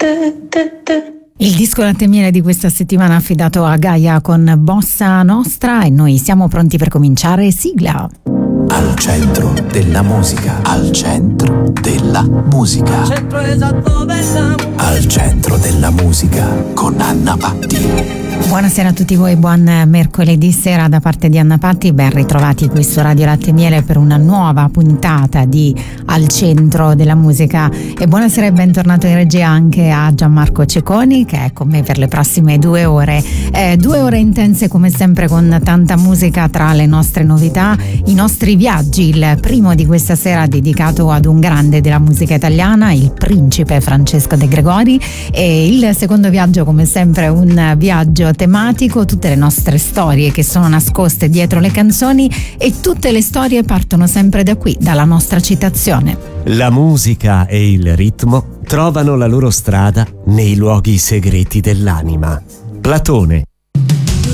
Il disco Latte e Miele di questa settimana affidato a Gaia con Bossa Nostra e noi siamo pronti per cominciare. Sigla. Al centro della musica, al centro della musica, al centro della musica con Anna Patti. Buonasera a tutti voi, buon mercoledì sera da parte di Anna Patti, ben ritrovati qui su Radio Latte e Miele per una nuova puntata di Al centro della musica e buonasera e bentornato in regia anche a Gianmarco Cecconi che è con me per le prossime 2 ore, 2 ore intense come sempre con tanta musica tra le nostre novità, i nostri viaggi, il primo di questa sera dedicato ad un grande della musica italiana, il principe Francesco De Gregori, e il secondo viaggio come sempre un viaggio tematico, tutte le nostre storie che sono nascoste dietro le canzoni e tutte le storie partono sempre da qui, dalla nostra citazione. La musica e il ritmo trovano la loro strada nei luoghi segreti dell'anima. Platone.